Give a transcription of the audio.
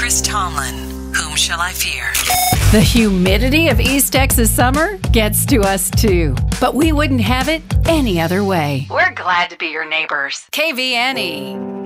Chris Tomlin. Whom shall I fear? The humidity of East Texas summer gets to us too, but we wouldn't have it any other way. We're glad to be your neighbors. KVNE.